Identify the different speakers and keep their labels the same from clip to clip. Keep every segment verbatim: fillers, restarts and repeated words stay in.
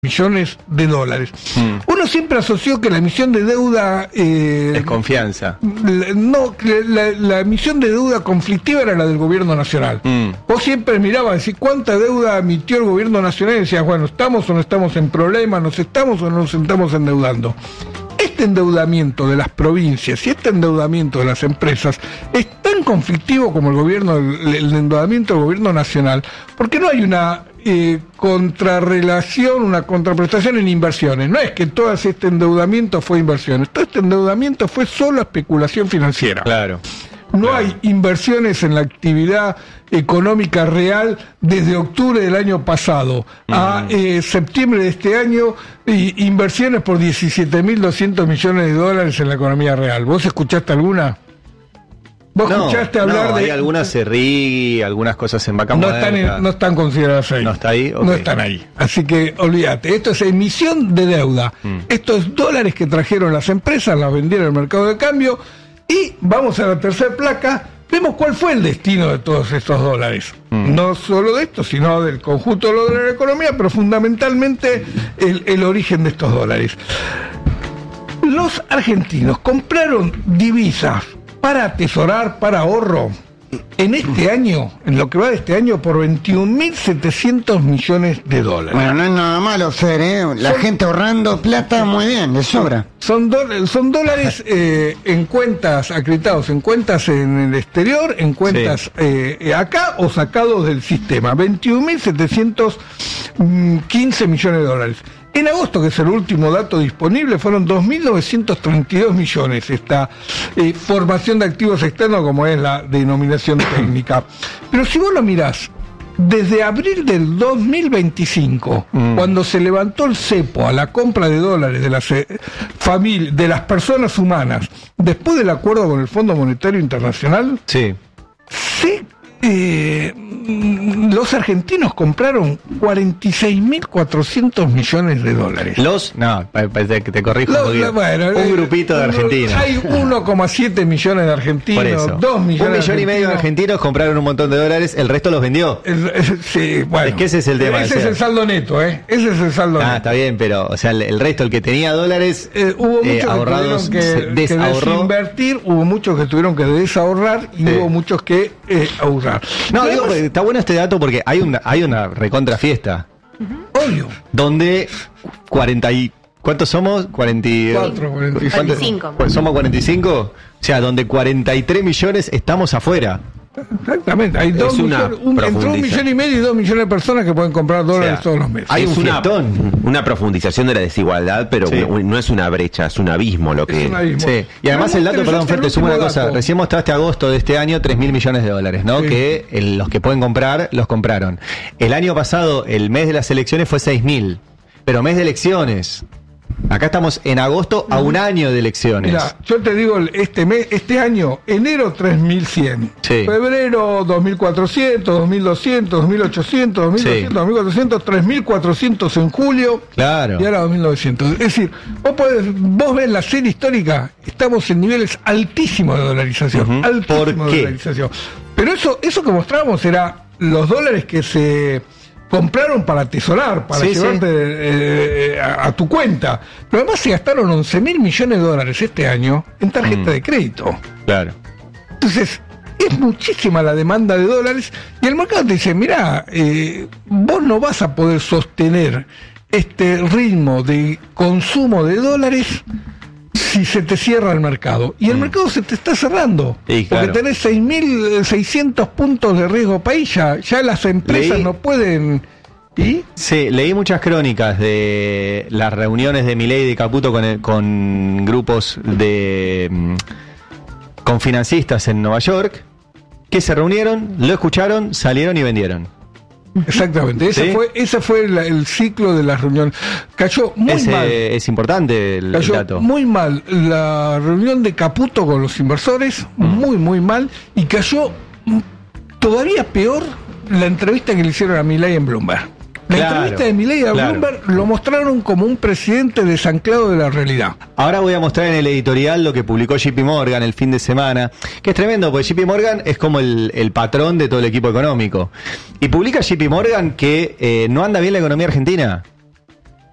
Speaker 1: millones de dólares. Mm. Uno siempre asoció que la emisión de deuda... Eh,
Speaker 2: Desconfianza.
Speaker 1: La, no, la, la emisión de deuda conflictiva era la del gobierno nacional. Mm. Vos siempre mirabas, decir, ¿cuánta deuda emitió el gobierno nacional? Y decías, bueno, ¿estamos o no estamos en problemas? ¿Nos estamos o no nos estamos endeudando? Este endeudamiento de las provincias y este endeudamiento de las empresas es tan conflictivo como el gobierno, el, el endeudamiento del gobierno nacional, porque no hay una eh, contrarrelación, una contraprestación en inversiones. No es que todo este endeudamiento fue inversiones, todo este endeudamiento fue solo especulación financiera.
Speaker 2: Claro.
Speaker 1: No
Speaker 2: claro.
Speaker 1: hay inversiones en la actividad económica real desde octubre del año pasado mm. a eh, septiembre de este año, y inversiones por diecisiete mil doscientos millones de dólares en la economía real. ¿Vos escuchaste alguna? ¿Vos
Speaker 2: no,
Speaker 1: escuchaste hablar
Speaker 2: no,
Speaker 1: de...?
Speaker 2: Hay algunas C R I, algunas cosas en vaca
Speaker 1: no
Speaker 2: moderna.
Speaker 1: están en, no están consideradas ahí.
Speaker 2: ¿No está ahí? Okay.
Speaker 1: No están ahí. Así que olvídate. Esto es emisión de deuda. Mm. Estos dólares que trajeron las empresas, las vendieron al mercado de cambio. Y vamos a la tercera placa, vemos cuál fue el destino de todos estos dólares. Mm. No solo de esto, sino del conjunto de los dólares de la economía, pero fundamentalmente el, el origen de estos dólares. Los argentinos compraron divisas para atesorar, para ahorro, en este año, en lo que va de este año, por veintiún mil setecientos millones de dólares.
Speaker 3: Bueno, no es nada malo, Fer, ¿eh? La son, gente ahorrando plata, muy bien, le sobra.
Speaker 1: Son, do, son dólares eh, en cuentas, acreditados en cuentas en el exterior, en cuentas sí. eh, acá o sacados del sistema. veintiún mil setecientos quince millones de dólares. En agosto, que es el último dato disponible, fueron dos mil novecientos treinta y dos millones esta eh, formación de activos externos, como es la denominación técnica. Pero si vos lo mirás, desde abril del dos mil veinticinco, mm. cuando se levantó el cepo a la compra de dólares de las eh, familias, de las personas humanas, después del acuerdo con el Fondo Monetario Internacional,
Speaker 2: sí.
Speaker 1: se... Eh, los argentinos compraron cuarenta y seis mil cuatrocientos millones de dólares.
Speaker 2: Los, no, te, te corrijo
Speaker 1: los,
Speaker 2: un poquito.
Speaker 1: Bueno,
Speaker 2: un grupito de argentinos.
Speaker 1: Hay uno coma siete millones de argentinos, dos millones
Speaker 2: un millón
Speaker 1: de
Speaker 2: y medio de argentinos compraron un montón de dólares, el resto los vendió.
Speaker 1: El, es, sí, bueno,
Speaker 2: es que ese es el tema.
Speaker 1: Ese es el saldo neto, ¿eh? Ese es el saldo
Speaker 2: ah,
Speaker 1: neto.
Speaker 2: está bien, pero, o sea, el, el resto, el que tenía dólares
Speaker 1: eh, hubo muchos
Speaker 2: eh, ahorrados,
Speaker 1: que tuvieron que,
Speaker 2: se
Speaker 1: que desinvertir, hubo muchos que tuvieron que desahorrar y sí. hubo muchos que eh, ahorrar.
Speaker 2: No, digo, está bueno este dato porque hay una, hay una recontra fiesta.
Speaker 1: Uh-huh. Obvio.
Speaker 2: Donde cuarenta y... ¿Cuántos somos? cuarenta y cuatro,
Speaker 4: cuarenta y cinco.
Speaker 2: Pues somos cuarenta y cinco. O sea, donde cuarenta y tres millones estamos afuera.
Speaker 1: Exactamente, hay dos millones, un, entre un millón y medio y dos millones de personas que pueden comprar dólares, o sea, todos los meses.
Speaker 5: Hay una, una profundización de la desigualdad, pero sí. no es una brecha, es un abismo lo que...
Speaker 2: Es un abismo. Sí. Y además el dato, perdón, Fer, te sumo una cosa. Dato. Recién mostraste agosto de este año tres mil millones de dólares, ¿no? Sí. Que el, los que pueden comprar, los compraron. El año pasado, el mes de las elecciones fue seis mil, pero mes de elecciones... Acá estamos en agosto a un año de elecciones.
Speaker 1: Mira, yo te digo, este mes, este año, enero tres mil cien, sí. febrero dos mil cuatrocientos, dos mil doscientos, dos mil ochocientos, dos mil doscientos, sí. dos mil cuatrocientos, tres mil cuatrocientos en julio,
Speaker 2: claro.
Speaker 1: y ahora dos mil novecientos. Es decir, vos, podés, vos ves la serie histórica, estamos en niveles altísimos de dolarización, uh-huh. altísimos
Speaker 2: ¿Por
Speaker 1: de
Speaker 2: qué?
Speaker 1: dolarización. Pero eso, eso que mostrábamos era los dólares que se... compraron para atesorar, para sí, llevarte sí. Eh, a, a tu cuenta. Pero además se gastaron once mil millones de dólares este año en tarjeta mm. de crédito.
Speaker 2: Claro.
Speaker 1: Entonces, es muchísima la demanda de dólares y el mercado te dice, mirá, eh, vos no vas a poder sostener este ritmo de consumo de dólares si se te cierra el mercado. Y el mm. mercado se te está cerrando. Sí, claro. Porque tenés seis mil seiscientos puntos de riesgo país, ya, ya las empresas leí, no pueden... ¿Y?
Speaker 2: Sí, leí muchas crónicas de las reuniones de Milei y de Caputo con, el, con grupos de... con financistas en Nueva York, que se reunieron, lo escucharon, salieron y vendieron.
Speaker 1: Exactamente, ese ¿Sí? fue ese fue el, el ciclo de las reuniones. Cayó muy ese mal.
Speaker 2: Es importante el,
Speaker 1: Cayó
Speaker 2: el dato.
Speaker 1: Muy mal la reunión de Caputo con los inversores, mm. muy muy mal, y cayó todavía peor la entrevista que le hicieron a Milei en Bloomberg. La claro, entrevista de Milei a claro. Bloomberg lo mostraron como un presidente desanclado de la realidad.
Speaker 2: Ahora voy a mostrar en el editorial lo que publicó J P Morgan el fin de semana, que es tremendo, porque J P Morgan es como el, el patrón de todo el equipo económico. Y publica J P Morgan que eh, no anda bien la economía argentina.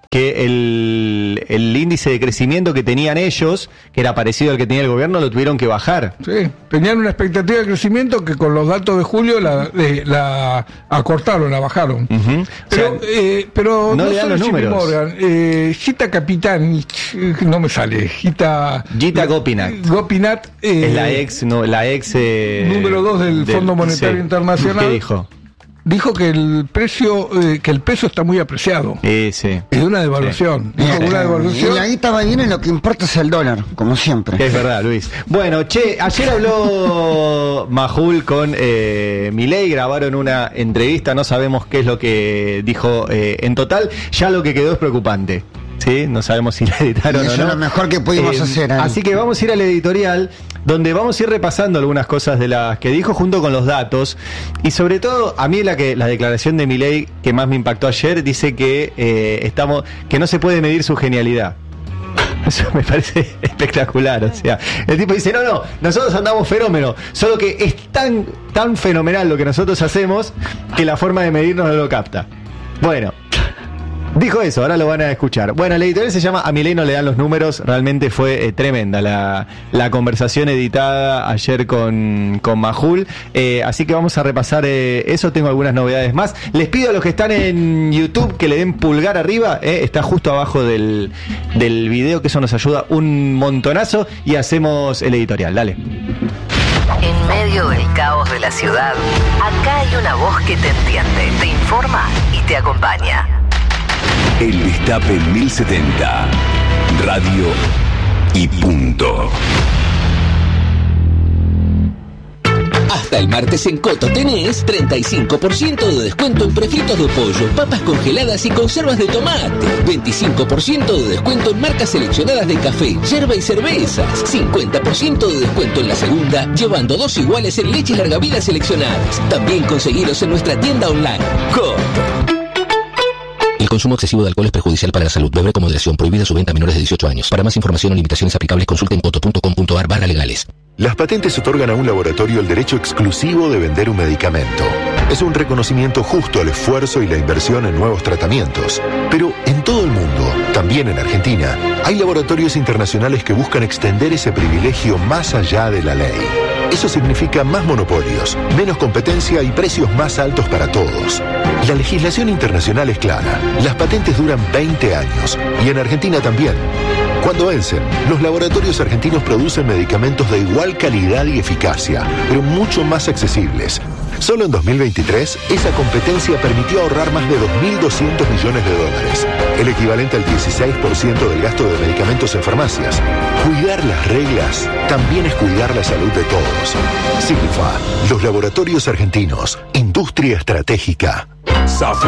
Speaker 2: que el, el índice de crecimiento que tenían ellos, que era parecido al que tenía el gobierno, lo tuvieron que bajar.
Speaker 1: Sí, tenían una expectativa de crecimiento que con los datos de julio la, eh, la acortaron, la bajaron.
Speaker 2: Uh-huh.
Speaker 1: Pero,
Speaker 2: o sea,
Speaker 1: eh, pero
Speaker 2: no, no le dan los números.
Speaker 1: Morgan, eh, Gita Capitán, no me sale, Gita...
Speaker 2: Gita Gopinath.
Speaker 1: Gopinath eh,
Speaker 2: es la ex, no, la ex... Eh,
Speaker 1: número dos del, del Fondo Monetario sí. Internacional.
Speaker 2: ¿Qué dijo?
Speaker 1: Dijo que el precio, eh, que el peso está muy apreciado.
Speaker 2: Eh, sí.
Speaker 1: Es una devaluación. Sí. Dijo
Speaker 3: Sí.
Speaker 1: una devaluación.
Speaker 3: Y la guita va bien, en lo que importa es el dólar, como siempre.
Speaker 2: Es verdad, Luis. Bueno, che, ayer habló Majul con eh, Milei, grabaron una entrevista, no sabemos qué es lo que dijo eh, en total, ya lo que quedó es preocupante. Sí, no sabemos si la editaron
Speaker 3: eso
Speaker 2: o no.
Speaker 3: Es lo mejor que pudimos
Speaker 2: eh,
Speaker 3: hacer. Ahí.
Speaker 2: Así que vamos a ir al editorial, donde vamos a ir repasando algunas cosas de las que dijo junto con los datos. Y sobre todo, a mí la que la declaración de Milei que más me impactó ayer dice que eh, estamos que no se puede medir su genialidad. Eso me parece espectacular. O sea, el tipo dice, no, no, nosotros andamos fenómeno, solo que es tan, tan fenomenal lo que nosotros hacemos que la forma de medirnos no lo capta. Bueno, dijo eso, ahora lo van a escuchar. Bueno, el editorial se llama A Milei no le dan los números. Realmente fue eh, tremenda la, la conversación editada ayer con, con Majul. Eh, así que vamos a repasar eh, eso. Tengo algunas novedades más. Les pido a los que están en YouTube que le den pulgar arriba. Eh, está justo abajo del, del video, que eso nos ayuda un montonazo. Y hacemos el editorial. Dale.
Speaker 4: En medio del caos de la ciudad, acá hay una voz que te entiende, te informa y te acompaña.
Speaker 6: El Destape mil setenta. Radio y punto.
Speaker 7: Hasta el martes en Coto tenés treinta y cinco por ciento de descuento en prefritos de pollo, papas congeladas y conservas de tomate. veinticinco por ciento de descuento en marcas seleccionadas de café, yerba y cervezas. cincuenta por ciento de descuento en la segunda, llevando dos iguales en leche y larga vida seleccionadas. También conseguilos en nuestra tienda online. Coto. El consumo excesivo de alcohol es perjudicial para la salud. Beber con moderación. Prohibida su venta a menores de dieciocho años. Para más información o limitaciones aplicables, consulte en coto punto com punto ar barra legales.
Speaker 8: Las patentes otorgan a un laboratorio el derecho exclusivo de vender un medicamento. Es un reconocimiento justo al esfuerzo y la inversión en nuevos tratamientos. Pero en todo el mundo, también en Argentina, hay laboratorios internacionales que buscan extender ese privilegio más allá de la ley. Eso significa más monopolios, menos competencia y precios más altos para todos. La legislación internacional es clara. Las patentes duran veinte años y en Argentina también. Cuando vencen, los laboratorios argentinos producen medicamentos de igual calidad y eficacia, pero mucho más accesibles. Solo en dos mil veintitrés, esa competencia permitió ahorrar más de dos mil doscientos millones de dólares, el equivalente al dieciséis por ciento del gasto de medicamentos en farmacias. Cuidar las reglas también es cuidar la salud de todos. Signifa, los laboratorios argentinos, industria estratégica.
Speaker 6: Safe